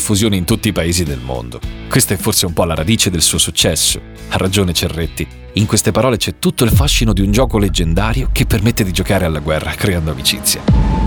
diffusione in tutti i paesi del mondo. Questa è forse un po' la radice del suo successo. Ha ragione Cerretti. In queste parole c'è tutto il fascino di un gioco leggendario che permette di giocare alla guerra creando amicizia.